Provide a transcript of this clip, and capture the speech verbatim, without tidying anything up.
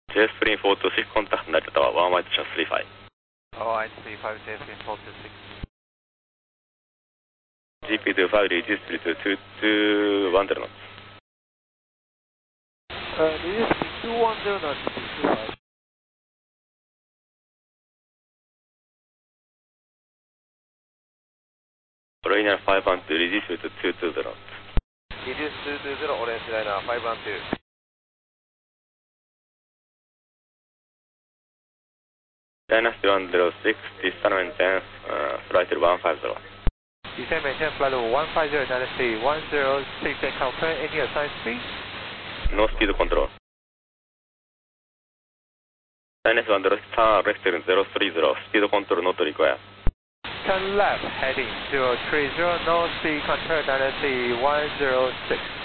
J Spring four two six contact United Tower, one white channel three five. Alright, three five, J Spring four two six. G P two five, reduce speed to two two one zero knots. Uh, reduce speed two one zero knots, two five. Liner five one two, reduce speed to two two zero knots. Reduce two two zero, orange liner five one two. Liner one zero six, distant maintain, uh, flight one five zero. Descent maintain flight level one five zero, dynasty one zero six, and confirm any assigned speed? No speed control. Liner one zero six, turn left zero three zero, speed control not required. Turn left, heading zero three zero, no speed control, dynasty one zero six.